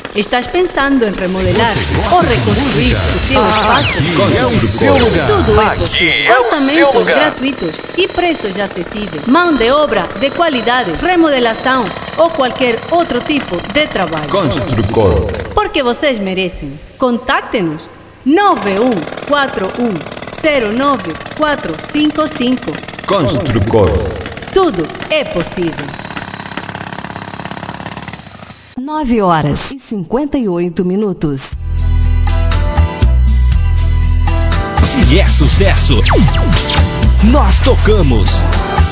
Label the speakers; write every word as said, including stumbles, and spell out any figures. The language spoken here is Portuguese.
Speaker 1: Estás pensando em remodelar ou reconstruir o teu espaço?
Speaker 2: É o seu lugar.
Speaker 1: Tudo é
Speaker 3: Aqui
Speaker 1: possível.
Speaker 3: é o seu
Speaker 1: Orçamentos
Speaker 3: lugar.
Speaker 1: gratuitos e preços acessíveis. Mão de obra de qualidade, remodelação ou qualquer outro tipo de trabalho.
Speaker 2: Construcor.
Speaker 1: Porque vocês merecem. Contacte-nos nove um quatro um zero nove quatro cinco cinco.
Speaker 2: Construcor.
Speaker 1: Tudo é possível.
Speaker 4: nove horas e cinquenta e oito minutos.
Speaker 5: Se é sucesso, nós tocamos.